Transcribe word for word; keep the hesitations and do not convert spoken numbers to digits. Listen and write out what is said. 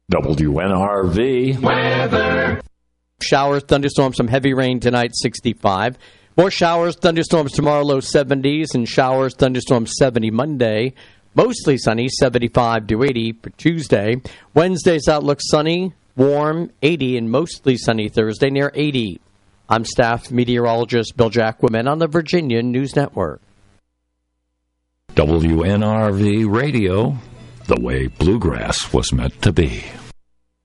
W N R V weather. Showers, thunderstorms, some heavy rain tonight, sixty-five. More showers, thunderstorms tomorrow, low seventies, and showers, thunderstorms, seventy Monday. Mostly sunny, seventy-five to eighty for Tuesday. Wednesday's outlook sunny, warm, eighty, and mostly sunny Thursday, near eighty. I'm staff meteorologist Bill Jacquemin on the Virginia News Network. W N R V Radio, the way bluegrass was meant to be.